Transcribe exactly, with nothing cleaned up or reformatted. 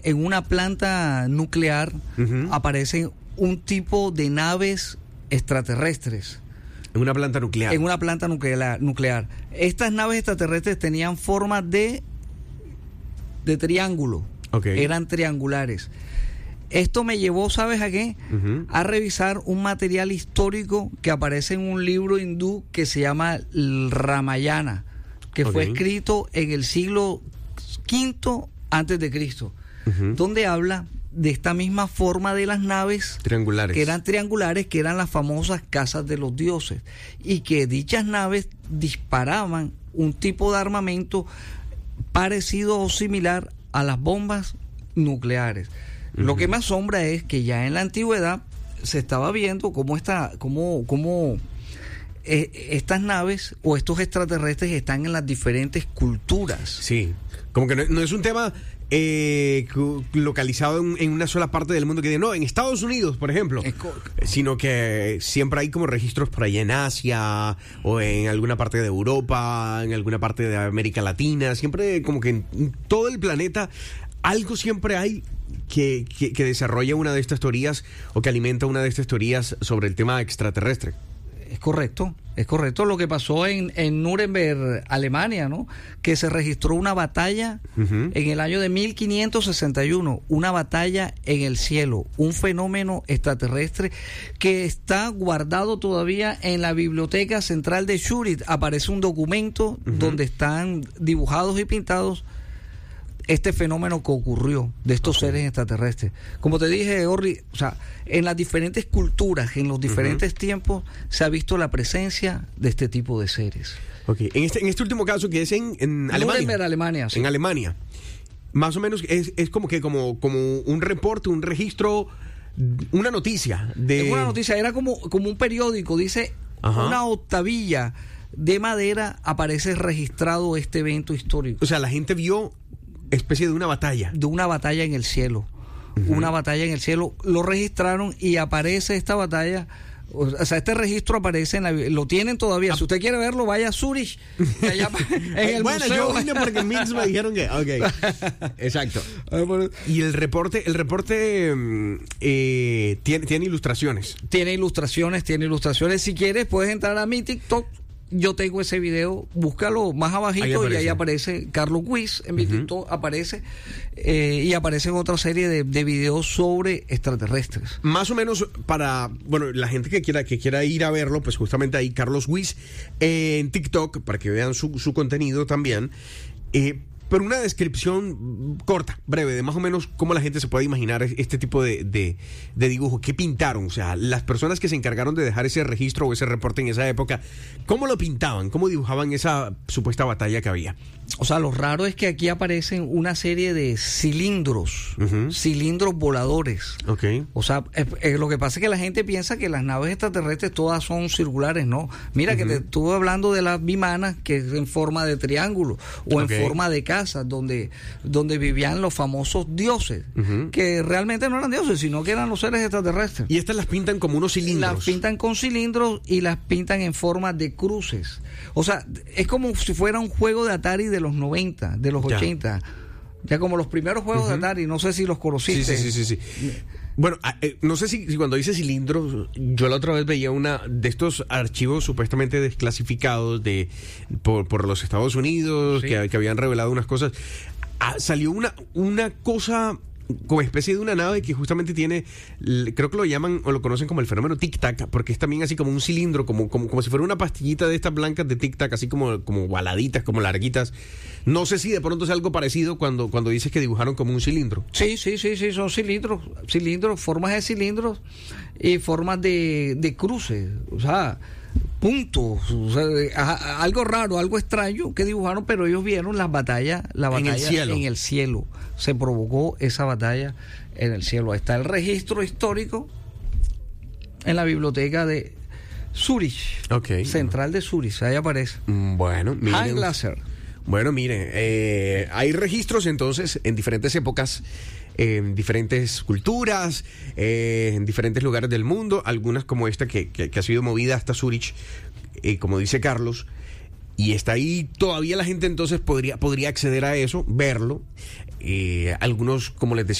en una planta nuclear uh-huh. aparecen un tipo de naves extraterrestres. En una planta nuclear. En una planta nuclear. nuclear. Estas naves extraterrestres tenían forma de, de triángulo. Okay. Eran triangulares. Esto me llevó, ¿sabes a qué? Uh-huh. A revisar un material histórico que aparece en un libro hindú que se llama el Ramayana, que okay. fue escrito en el siglo quinto antes de Cristo, uh-huh. donde habla de esta misma forma de las naves triangulares, que eran triangulares, que eran las famosas casas de los dioses, y que dichas naves disparaban un tipo de armamento parecido o similar a las bombas nucleares. Uh-huh. Lo que me asombra es que ya en la antigüedad se estaba viendo cómo esta, cómo, cómo eh, estas naves o estos extraterrestres están en las diferentes culturas. Sí, como que no, no es un tema eh, localizado en, en una sola parte del mundo, que no, en Estados Unidos, por ejemplo, co- sino que siempre hay como registros por allá en Asia o en alguna parte de Europa, en alguna parte de América Latina, siempre como que en todo el planeta algo siempre hay que, que, que desarrolla una de estas teorías o que alimenta una de estas teorías sobre el tema extraterrestre. Es correcto, es correcto lo que pasó en, en Nuremberg, Alemania, ¿no? Que se registró una batalla uh-huh. en el año de mil quinientos sesenta y uno, una batalla en el cielo, un fenómeno extraterrestre que está guardado todavía en la Biblioteca Central de Zúrich. Aparece un documento uh-huh. donde están dibujados y pintados este fenómeno que ocurrió de estos okay. seres extraterrestres. Como te dije, Orly, o sea, en las diferentes culturas, en los diferentes uh-huh. tiempos, se ha visto la presencia de este tipo de seres. Okay. En este, en este último caso, que es en, en Alemania. En Alemania, sí. En Alemania. Más o menos es, es como que como, como un reporte, un registro, una noticia de. Es una noticia, era como, como un periódico, dice uh-huh. una octavilla de madera aparece registrado este evento histórico. O sea, la gente vio especie de una batalla. De una batalla en el cielo. Uh-huh. Una batalla en el cielo. Lo registraron y aparece esta batalla. O sea, este registro aparece en la, lo tienen todavía. Si usted quiere verlo, vaya a Zúrich. Allá en el bueno, museo. yo vine porque en Minsk me dijeron que. Ok. Exacto. Y el reporte, el reporte eh, tiene, tiene ilustraciones. Tiene ilustraciones, tiene ilustraciones. Si quieres, puedes entrar a mi TikTok. Yo tengo ese video, búscalo más abajito ahí y ahí aparece Carlos Wiss, en mi uh-huh. TikTok aparece, eh, y aparecen otra serie de, de videos sobre extraterrestres. Más o menos para, bueno, la gente que quiera que quiera ir a verlo, pues justamente ahí Carlos Wiss eh, en TikTok, para que vean su, su contenido también, eh, pero una descripción corta, breve, de más o menos cómo la gente se puede imaginar este tipo de, de, de dibujo. ¿Qué pintaron? O sea, las personas que se encargaron de dejar ese registro o ese reporte en esa época, ¿cómo lo pintaban? ¿Cómo dibujaban esa supuesta batalla que había? O sea, lo raro es que aquí aparecen una serie de cilindros, uh-huh. cilindros voladores. Okay. O sea, eh, eh, lo que pasa es que la gente piensa que las naves extraterrestres todas son circulares, ¿no? Mira, uh-huh. que te estuve hablando de las bimanas, que es en forma de triángulo o okay. en forma de casas, donde, donde vivían los famosos dioses, uh-huh. que realmente no eran dioses, sino que eran los seres extraterrestres. Y estas las pintan como unos cilindros. Las pintan con cilindros y las pintan en forma de cruces. O sea, es como si fuera un juego de Atari de los noventa, de los ya. ochenta. Ya como los primeros juegos uh-huh. de Atari, no sé si los conociste. Sí, sí, sí, sí, sí. Bueno, eh, no sé si, si cuando dice cilindros, yo la otra vez veía una de estos archivos supuestamente desclasificados de por, por los Estados Unidos, sí. que, que habían revelado unas cosas. Ah, salió una, una cosa como especie de una nave que justamente tiene, creo que lo llaman o lo conocen como el fenómeno tic-tac, porque es también así como un cilindro, como, como, como si fuera una pastillita de estas blancas de tic-tac, así como, como baladitas, como larguitas. No sé si de pronto es algo parecido cuando, cuando dices que dibujaron como un cilindro. Sí, sí, sí, sí, son cilindros, cilindros, formas de cilindros y formas de, de cruces, o sea, puntos, o sea, a, algo raro, algo extraño que dibujaron, pero ellos vieron las batallas, la batalla en el cielo. En el cielo. Se provocó esa batalla en el cielo. Ahí está el registro histórico en la biblioteca de Zúrich, okay. Central de Zúrich, ahí aparece. Bueno, miren. Hans Glasser. Bueno, miren, eh, hay registros entonces en diferentes épocas, eh, en diferentes culturas, eh, en diferentes lugares del mundo, algunas como esta que, que, que ha sido movida hasta Zúrich, eh, como dice Carlos, y está ahí, todavía la gente entonces podría, podría acceder a eso, verlo. eh, algunos, como les decía,